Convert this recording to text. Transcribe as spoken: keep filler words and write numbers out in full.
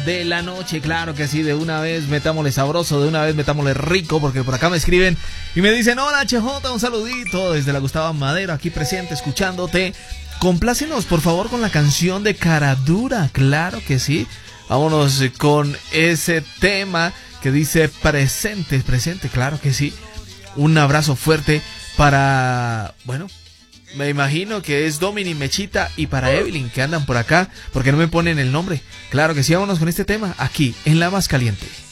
de la noche, claro que sí, de una vez metámosle sabroso, de una vez metámosle rico, porque por acá me escriben y me dicen, hola H J, un saludito desde la Gustavo Madero, aquí presente, escuchándote. Complácenos por favor con la canción de Caradura, claro que sí. Vámonos con ese tema que dice presente, presente, claro que sí. Un abrazo fuerte para, bueno, me imagino que es Domini, Mechita y para Evelyn que andan por acá, porque no me ponen el nombre. Claro que sí, vámonos con este tema aquí en La Más Caliente.